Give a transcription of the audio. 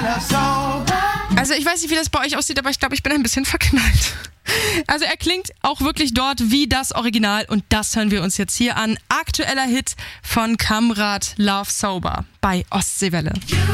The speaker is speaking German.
Also ich weiß nicht, wie das bei euch aussieht, aber ich glaube, ich bin ein bisschen verknallt. Also er klingt auch wirklich dort wie das Original und das hören wir uns jetzt hier an. Aktueller Hit von Kamrat, Love Sober bei Ostseewelle.